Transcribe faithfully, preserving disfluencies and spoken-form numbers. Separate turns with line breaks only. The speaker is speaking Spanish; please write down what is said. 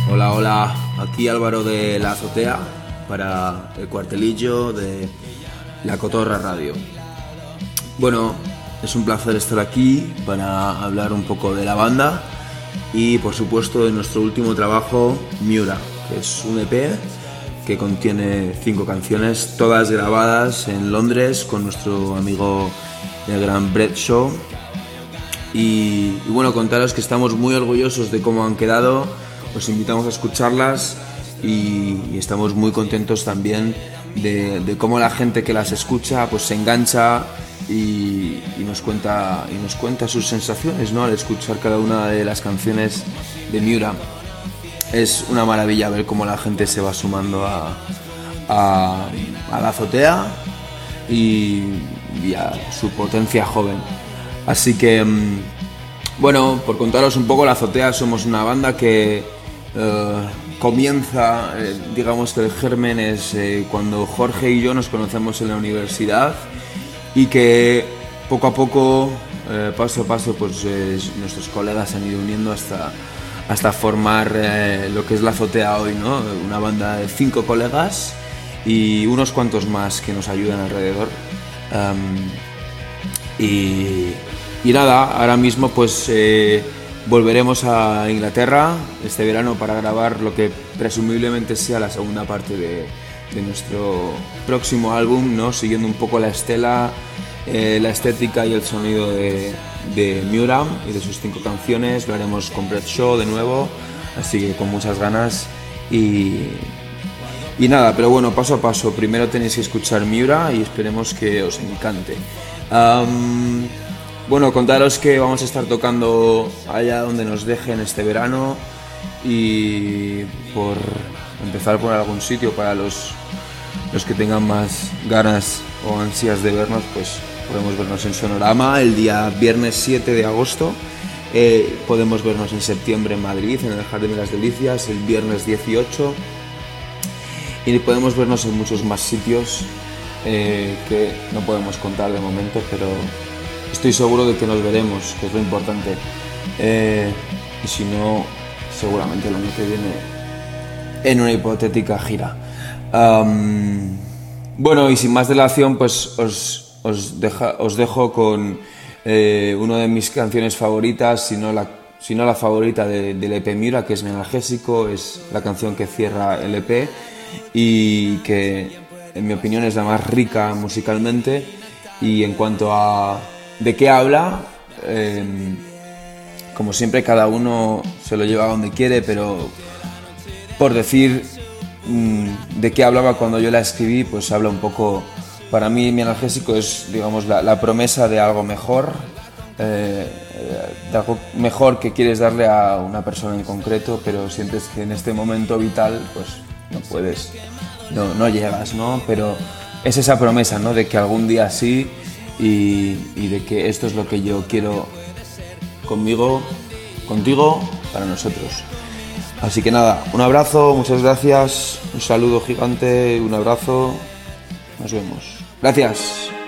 Hola, hola, aquí Álvaro de La Azotea para el cuartelillo de La Cotorra Radio. Bueno, es un placer estar aquí para hablar un poco de la banda y por supuesto de nuestro último trabajo, Miura, que es un E P que contiene cinco canciones, todas grabadas en Londres con nuestro amigo el gran Brett Shaw. Y, y bueno, contaros que estamos muy orgullosos de cómo han quedado. Os invitamos a escucharlas y, y estamos muy contentos también de, de cómo la gente que las escucha pues se engancha y, y, nos cuenta, y nos cuenta sus sensaciones, ¿no? Al escuchar cada una de las canciones de Miura. Es una maravilla ver cómo la gente se va sumando a, a, a La Azotea y, y a su potencia joven. Así que, bueno, por contaros un poco, La Azotea somos una banda que Uh, comienza, eh, digamos que el germen es eh, cuando Jorge y yo nos conocemos en la universidad y que poco a poco, eh, paso a paso, pues eh, nuestros colegas se han ido uniendo hasta, hasta formar eh, lo que es La Azotea hoy, ¿no? Una banda de cinco colegas y unos cuantos más que nos ayudan alrededor. Um, y, y nada, ahora mismo pues... Eh, Volveremos a Inglaterra este verano para grabar lo que presumiblemente sea la segunda parte de, de nuestro próximo álbum, ¿no? Siguiendo un poco la estela, eh, la estética y el sonido de, de Miura y de sus cinco canciones. Lo haremos con Brett Shaw de nuevo, así que con muchas ganas. Y, y nada, pero bueno, paso a paso. Primero tenéis que escuchar Miura y esperemos que os encante. Um, Bueno, contaros que vamos a estar tocando allá donde nos dejen este verano y por empezar por algún sitio para los, los que tengan más ganas o ansias de vernos, pues podemos vernos en Sonorama el día viernes siete de agosto, eh, podemos vernos en septiembre en Madrid, en el Jardín de las Delicias, el viernes dieciocho y podemos vernos en muchos más sitios eh, que no podemos contar de momento, pero... estoy seguro de que nos veremos, que es lo importante. Eh, y si no, seguramente el año que viene en una hipotética gira. Um, bueno, y sin más dilación, pues os, os, deja, os dejo con eh, una de mis canciones favoritas, si no la, si no la favorita de, del E P Miura, que es Mi Analgésico, es la canción que cierra el E P y que, en mi opinión, es la más rica musicalmente. Y en cuanto a ¿de qué habla? Eh, como siempre, cada uno se lo lleva a donde quiere, pero por decir mmm, de qué hablaba cuando yo la escribí, pues habla un poco... Para mí, Mi Analgésico es, digamos, la, la promesa de algo mejor, eh, de algo mejor que quieres darle a una persona en concreto, pero sientes que en este momento vital, pues no puedes, no, no llegas, ¿no? Pero es esa promesa, ¿no? De que algún día sí... Y, y de que esto es lo que yo quiero conmigo, contigo, para nosotros. Así que nada, un abrazo, muchas gracias, un saludo gigante, un abrazo, nos vemos. Gracias.